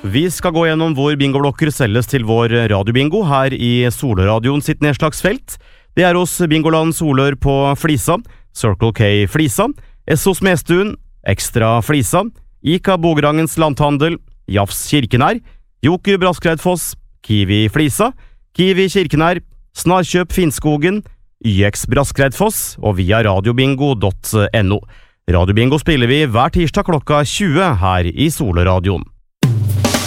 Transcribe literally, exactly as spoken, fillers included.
Vi skal gå gjennom hvor bingoblokker selges til vår radiobingo her i Solradioen sitt nedslagsfelt. Det er hos Bingoland Solør på Flisa, Circle K Flisa, Essos Mestuen, Ekstra Flisa, Ica Bogerangens Landhandel, Jafs Kirkenær, Joker Braskreidfoss, Kiwi Flisa, Kiwi Kirkenær, Snarkjøp Finnskogen, Y X Braskreidfoss og via radiobingo punktum no. Radiobingo spiller vi hver tirsdag klokka tjue her i Solradioen.